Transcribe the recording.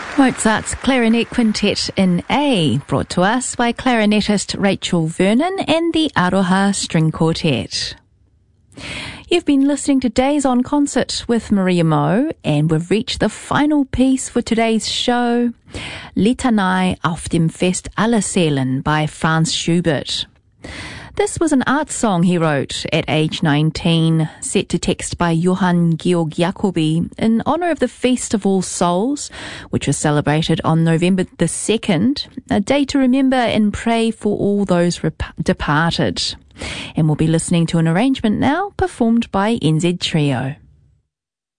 Mozart's Clarinet Quintet in A, brought to us by clarinetist Rachel Vernon and the Aroha String Quartet. You've been listening to Days on Concert with Maria Moe, and we've reached the final piece for today's show, Litanei auf dem Fest aller Seelen by Franz Schubert. This was an art song he wrote at age 19, set to text by Johann Georg Jacobi in honour of the Feast of All Souls, which was celebrated on November the 2nd, a day to remember and pray for all those departed. And we'll be listening to an arrangement now performed by NZ Trio.